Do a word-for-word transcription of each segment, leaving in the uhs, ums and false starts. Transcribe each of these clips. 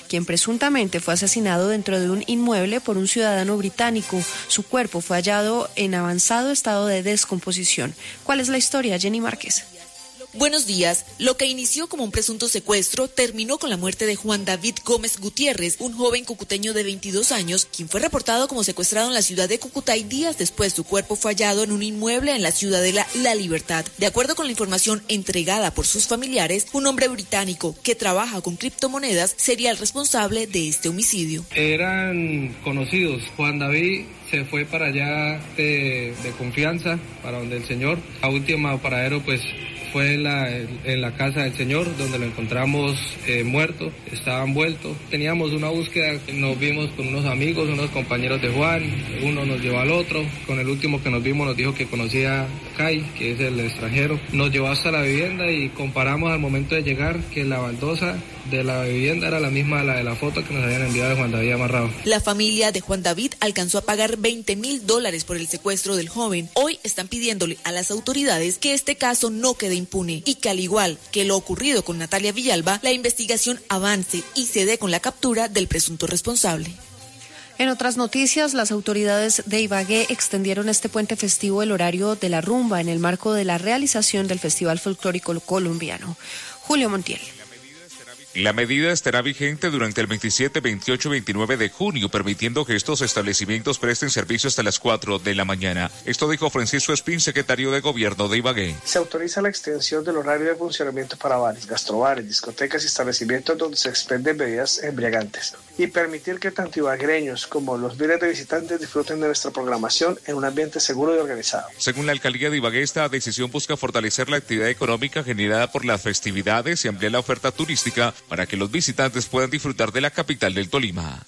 quien presuntamente fue asesinado dentro de un inmueble por un ciudadano británico. Su cuerpo fue hallado en avanzado estado de descomposición. ¿Cuál es la historia, Jenny Márquez? Buenos días. Lo que inició como un presunto secuestro terminó con la muerte de Juan David Gómez Gutiérrez, un joven cucuteño de veintidós años, quien fue reportado como secuestrado en la ciudad de Cúcuta y días después su cuerpo fue hallado en un inmueble en la ciudadela La Libertad. De acuerdo con la información entregada por sus familiares, un hombre británico que trabaja con criptomonedas sería el responsable de este homicidio. Eran conocidos. Juan David se fue para allá de, de confianza, para donde el señor. A última paradero, pues, fue en la, en la casa del señor, donde lo encontramos eh, muerto, estaba envuelto. Teníamos una búsqueda, nos vimos con unos amigos, unos compañeros de Juan, uno nos llevó al otro. Con el último que nos vimos nos dijo que conocía a Kai, que es el extranjero. Nos llevó hasta la vivienda y comparamos al momento de llegar que la baldosa de la vivienda era la misma de la de la foto que nos habían enviado de Juan David amarrado. La familia de Juan David alcanzó a pagar veinte mil dólares por el secuestro del joven. Hoy están pidiéndole a las autoridades que este caso no quede impune y que, al igual que lo ocurrido con Natalia Villalba, la investigación avance y se dé con la captura del presunto responsable. En otras noticias, las autoridades de Ibagué extendieron este puente festivo el horario de la rumba en el marco de la realización del Festival Folclórico Colombiano. Julio Montiel. La medida estará vigente durante el veintisiete, veintiocho y veintinueve de junio, permitiendo que estos establecimientos presten servicio hasta las cuatro de la mañana. Esto dijo Francisco Espín, secretario de Gobierno de Ibagué. Se autoriza la extensión del horario de funcionamiento para bares, gastrobares, discotecas y establecimientos donde se expenden bebidas embriagantes y permitir que tanto ibaguereños como los miles de visitantes disfruten de nuestra programación en un ambiente seguro y organizado. Según la alcaldía de Ibagué, esta decisión busca fortalecer la actividad económica generada por las festividades y ampliar la oferta turística para que los visitantes puedan disfrutar de la capital del Tolima.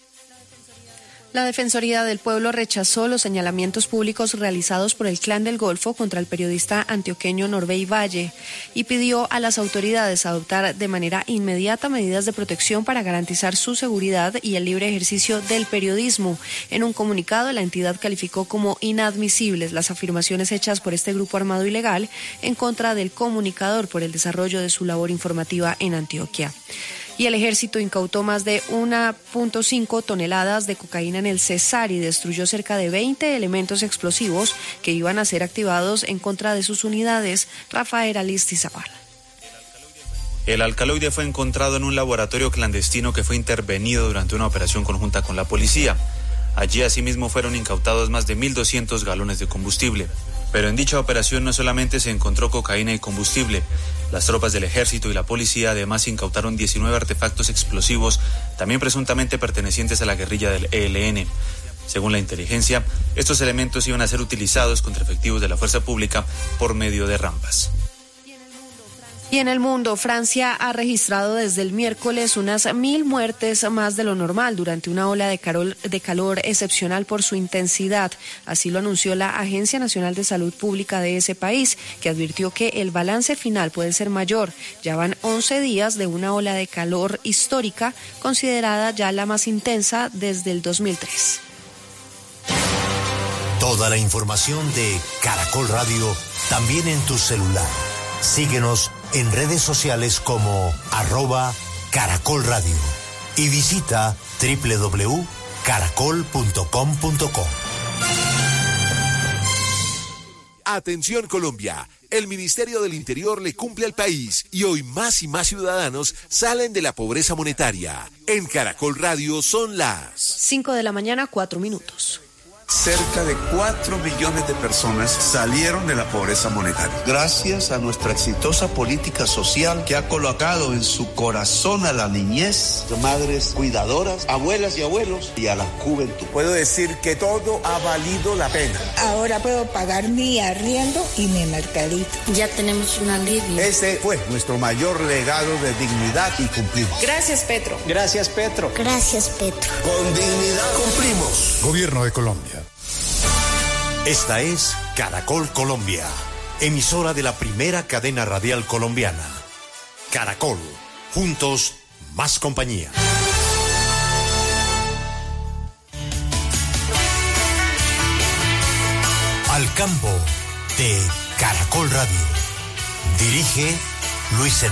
La Defensoría del Pueblo rechazó los señalamientos públicos realizados por el Clan del Golfo contra el periodista antioqueño Norbey Valle y pidió a las autoridades adoptar de manera inmediata medidas de protección para garantizar su seguridad y el libre ejercicio del periodismo. En un comunicado, la entidad calificó como inadmisibles las afirmaciones hechas por este grupo armado ilegal en contra del comunicador por el desarrollo de su labor informativa en Antioquia. Y el ejército incautó más de uno punto cinco toneladas de cocaína en el Cesar y destruyó cerca de veinte elementos explosivos que iban a ser activados en contra de sus unidades. Rafael Alistizabal. El alcaloide fue encontrado en un laboratorio clandestino que fue intervenido durante una operación conjunta con la policía. Allí asimismo fueron incautados más de mil doscientos galones de combustible. Pero en dicha operación no solamente se encontró cocaína y combustible. Las tropas del ejército y la policía además incautaron diecinueve artefactos explosivos, también presuntamente pertenecientes a la guerrilla del E L N. Según la inteligencia, estos elementos iban a ser utilizados contra efectivos de la fuerza pública por medio de rampas. Y en el mundo, Francia ha registrado desde el miércoles unas mil muertes más de lo normal durante una ola de calor, de calor excepcional por su intensidad. Así lo anunció la Agencia Nacional de Salud Pública de ese país, que advirtió que el balance final puede ser mayor. Ya van once días de una ola de calor histórica, considerada ya la más intensa desde el dos mil tres. Toda la información de Caracol Radio también en tu celular. Síguenos en redes sociales como arroba Caracol Radio y visita doble u doble u doble u punto caracol punto com punto co. Atención Colombia, el Ministerio del Interior le cumple al país y hoy más y más ciudadanos salen de la pobreza monetaria. En Caracol Radio son las cinco de la mañana, cuatro minutos. Cerca de cuatro millones de personas salieron de la pobreza monetaria. Gracias a nuestra exitosa política social que ha colocado en su corazón a la niñez, madres cuidadoras, abuelas y abuelos y a la juventud. Puedo decir que todo ha valido la pena. Ahora puedo pagar mi arriendo y mi mercadito. Ya tenemos un alivio. Ese fue nuestro mayor legado de dignidad y cumplimos. Gracias, Petro. Gracias, Petro. Gracias, Petro. Con dignidad cumplimos. Gobierno de Colombia. Esta es Caracol Colombia, emisora de la primera cadena radial colombiana. Caracol, juntos, más compañía. Al campo de Caracol Radio. Dirige Luis